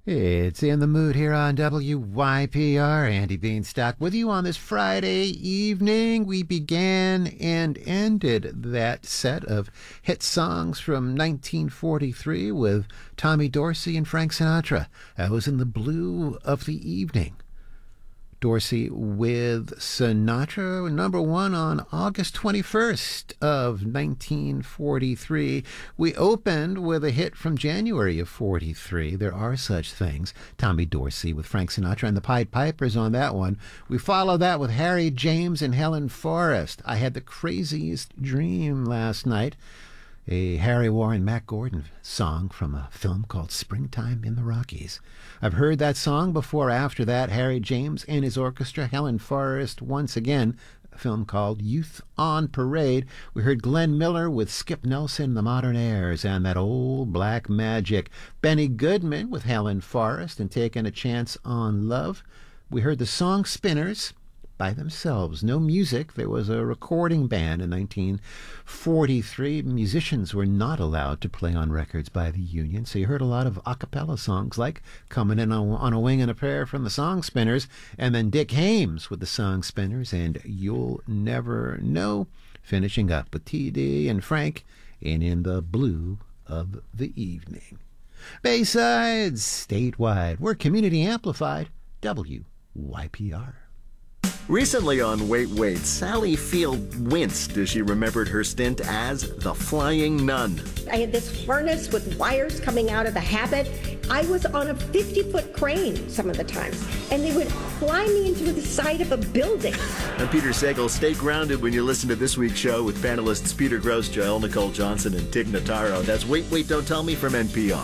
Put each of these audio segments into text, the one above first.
It's In the Mood here on WYPR. Andy Beanstalk with you on this Friday evening. We began and ended that set of hit songs from 1943 with Tommy Dorsey and Frank Sinatra. That was In the Blue of the Evening. Dorsey with Sinatra, number one on August 21st of 1943. We opened with a hit from January of 43, There Are Such Things. Tommy Dorsey with Frank Sinatra and the Pied Pipers on that one. We follow that with Harry James and Helen Forrest. I Had the Craziest Dream last night. A Harry Warren, Matt Gordon song from a film called Springtime in the Rockies. I've heard that song before. After that, Harry James and his orchestra, Helen Forrest once again, a film called Youth on Parade. We heard Glenn Miller with Skip Nelson, The Modern Airs, and that old black magic. Benny Goodman with Helen Forrest and Taking a Chance on Love. We heard the Song Spinners by themselves. No music. There was a recording ban in 1943. Musicians were not allowed to play on records by the union, so you heard a lot of a cappella songs like Coming In on a Wing and a Prayer from the Song Spinners, and then Dick Haymes with the Song Spinners and You'll Never Know, finishing up with T.D. and Frank in the Blue of the Evening. Baysides, statewide. We're community amplified. WYPR. Recently on Wait, Sally Field winced as she remembered her stint as the Flying Nun. I had this harness with wires coming out of the habit. I was on a 50-foot crane some of the times, and they would fly me into the side of a building. I'm Peter Sagal. Stay grounded when you listen to this week's show with panelists Peter Gross, Joel Nicole Johnson, and Tig Notaro. That's Wait, Don't Tell Me from NPR.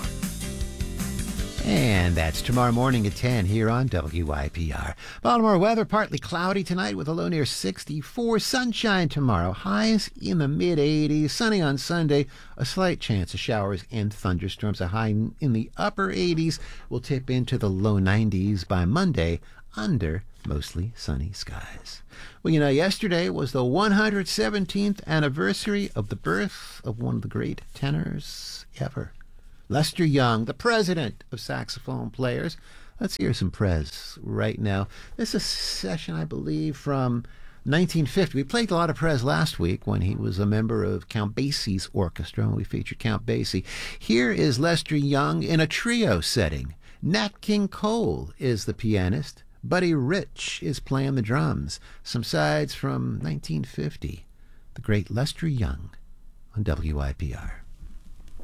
And that's tomorrow morning at 10 here on WYPR. Baltimore weather, partly cloudy tonight with a low near 64. Sunshine tomorrow, highs in the mid-80s. Sunny on Sunday, a slight chance of showers and thunderstorms. A high in the upper 80s will tip into the low 90s by Monday under mostly sunny skies. Well, you know, yesterday was the 117th anniversary of the birth of one of the great tenors ever. Lester Young, the president of saxophone players. Let's hear some Prez right now. This is a session, I believe, from 1950. We played a lot of Prez last week when he was a member of Count Basie's orchestra, and we featured Count Basie. Here is Lester Young in a trio setting. Nat King Cole is the pianist. Buddy Rich is playing the drums. Some sides from 1950. The great Lester Young on WYPR.